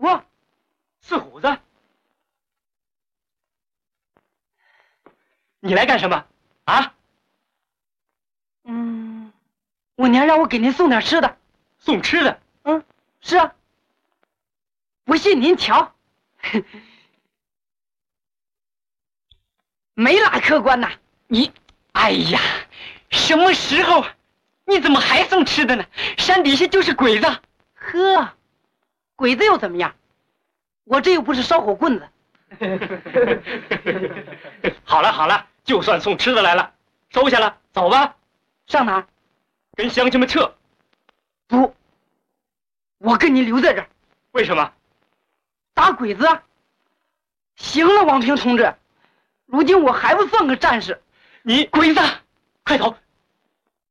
我四虎子，你来干什么啊？ 我娘让我给您送点吃的。 送吃的？ 是啊。不信您瞧，没拉客官呐。 你，哎呀，什么时候？你怎么还送吃的呢？山底下就是鬼子。 呵，鬼子又怎么样？我这又不是烧火棍子。 好了好了，就算送吃的来了，收下了，走吧。 上哪儿？ 跟乡亲们撤。 不，我跟你留在这儿。 为什么？ 打鬼子啊！行了，王平同志，如今我还不算个战士。 你鬼子，快走！